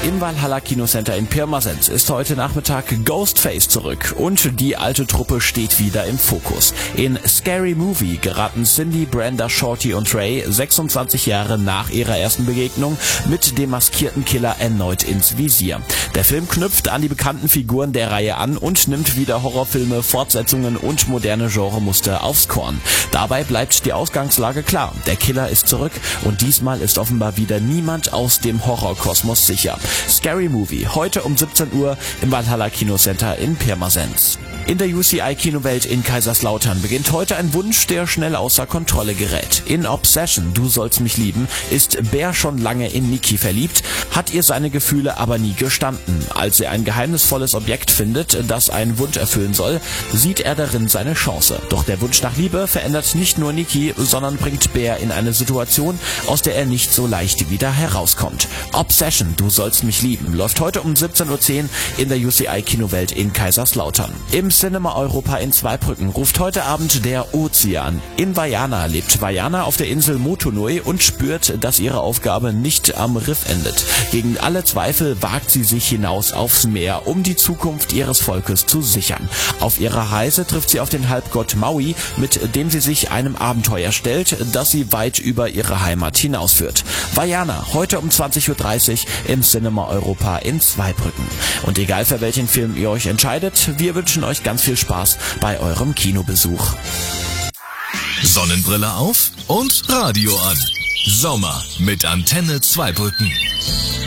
Im Valhalla Kinocenter in Pirmasens ist heute Nachmittag Ghostface zurück und die alte Truppe steht wieder im Fokus. In Scary Movie geraten Cindy, Brenda, Shorty und Ray 26 Jahre nach ihrer ersten Begegnung mit dem maskierten Killer erneut ins Visier. Der Film knüpft an die bekannten Figuren der Reihe an und nimmt wieder Horrorfilme, Fortsetzungen und moderne Genremuster aufs Korn. Dabei bleibt die Ausgangslage klar. Der Killer ist zurück und diesmal ist offenbar wieder niemand aus dem Horrorkosmos sicher. Scary Movie, heute um 17 Uhr im Valhalla Kinocenter in Pirmasens. In der UCI-Kinowelt in Kaiserslautern beginnt heute ein Wunsch, der schnell außer Kontrolle gerät. In Obsession, Du sollst mich lieben, ist Bär schon lange in Nikki verliebt, hat ihr seine Gefühle aber nie gestanden. Als er ein geheimnisvolles Objekt findet, das einen Wunsch erfüllen soll, sieht er darin seine Chance. Doch der Wunsch nach Liebe verändert nicht nur Nikki, sondern bringt Bär in eine Situation, aus der er nicht so leicht wieder herauskommt. Obsession, Du sollst mich lieben, läuft heute um 17:10 Uhr in der UCI-Kinowelt in Kaiserslautern. Im Cinema Europa in Zweibrücken ruft heute Abend der Ozean. In Vaiana lebt Vaiana auf der Insel Motunui und spürt, dass ihre Aufgabe nicht am Riff endet. Gegen alle Zweifel wagt sie sich hinaus aufs Meer, um die Zukunft ihres Volkes zu sichern. Auf ihrer Reise trifft sie auf den Halbgott Maui, mit dem sie sich einem Abenteuer stellt, das sie weit über ihre Heimat hinausführt. Vaiana, heute um 20:30 Uhr im Cinema Europa in Zweibrücken. Und egal für welchen Film ihr euch entscheidet, wir wünschen euch ganz viel Spaß bei eurem Kinobesuch. Sonnenbrille auf und Radio an. Sommer mit Antenne Zweibrücken.